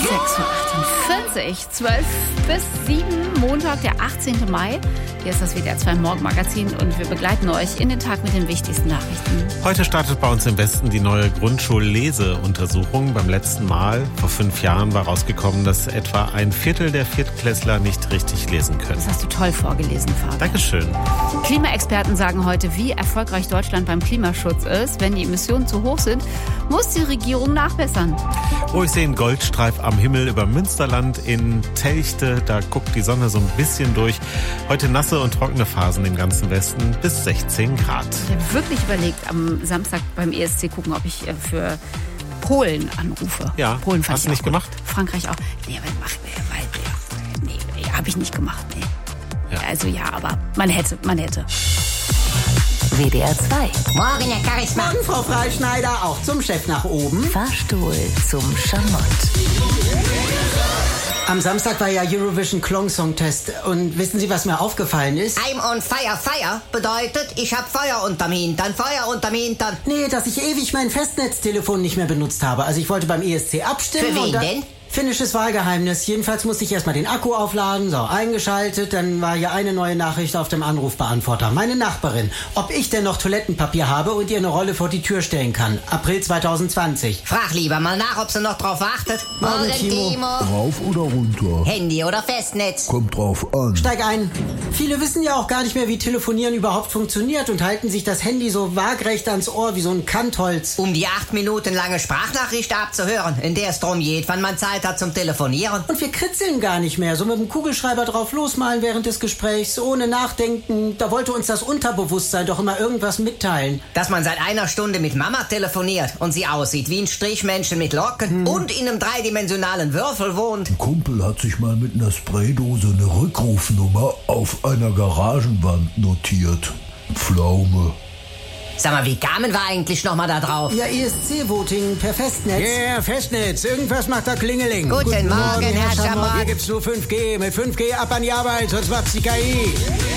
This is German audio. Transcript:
6:48, 12 bis 7, Montag, der 18. Mai. Hier ist das WDR 2 Morgenmagazin und wir begleiten euch in den Tag mit den wichtigsten Nachrichten. Heute startet bei uns im Westen die neue Grundschulleseuntersuchung. Beim letzten Mal, vor 5 Jahren, war rausgekommen, dass etwa ein Viertel der Viertklässler nicht richtig lesen können. Das hast du toll vorgelesen, Fabian. Dankeschön. Klimaexperten sagen heute, wie erfolgreich Deutschland beim Klimaschutz ist. Wenn die Emissionen zu hoch sind, muss die Regierung nachbessern. Oh, ich sehe einen Goldstreif am Himmel über Münsterland in Telchte. Da guckt die Sonne so ein bisschen durch. Heute nasse und trockene Phasen im ganzen Westen bis 16 Grad. Ich habe wirklich überlegt, am Samstag beim ESC gucken, ob ich für Polen anrufe. Ja, Polen fand hast ich du nicht gut. gemacht? Frankreich auch. Nee, habe ich nicht gemacht. Nee. Ja. Also ja, aber man hätte. WDR 2. Morgen, Herr Charisma. Morgen, Frau Freischneider, auch zum Chef nach oben. Fahrstuhl zum Schamott. Am Samstag war ja Eurovision Klong Song Test. Und wissen Sie, was mir aufgefallen ist? I'm on fire, fire bedeutet, ich hab Feuer unterm Hintern, Feuer unterm Hintern. Nee, dass ich ewig mein Festnetztelefon nicht mehr benutzt habe. Also ich wollte beim ESC abstimmen. Für wen und dann denn? Finnisches Wahlgeheimnis. Jedenfalls musste ich erstmal den Akku aufladen, so eingeschaltet. Dann war hier eine neue Nachricht auf dem Anrufbeantworter. Meine Nachbarin, ob ich denn noch Toilettenpapier habe und ihr eine Rolle vor die Tür stellen kann. April 2020. Frag lieber mal nach, ob sie noch drauf wartet. Morgen, Timo. Rauf oder runter? Handy oder Festnetz? Kommt drauf an. Steig ein. Viele wissen ja auch gar nicht mehr, wie Telefonieren überhaupt funktioniert und halten sich das Handy so waagrecht ans Ohr wie so ein Kantholz. Um die 8 Minuten lange Sprachnachricht abzuhören, in der es drum geht, wann man Zeit hat zum Telefonieren. Und wir kritzeln gar nicht mehr. So mit dem Kugelschreiber drauf losmalen während des Gesprächs, ohne nachdenken. Da wollte uns das Unterbewusstsein doch immer irgendwas mitteilen. Dass man seit einer Stunde mit Mama telefoniert und sie aussieht wie ein Strichmännchen mit Locken und in einem dreidimensionalen Würfel wohnt. Ein Kumpel hat sich mal mit einer Spraydose eine Rückrufnummer auf einer Garagenwand notiert. Pflaume. Sag mal, wie kamen wir eigentlich nochmal da drauf? Ja, ESC-Voting per Festnetz. Ja, Festnetz. Irgendwas macht da Klingeling. Guten Morgen, Herr Schamott. Hier gibt's nur 5G. Mit 5G ab an die Arbeit, sonst macht's die KI.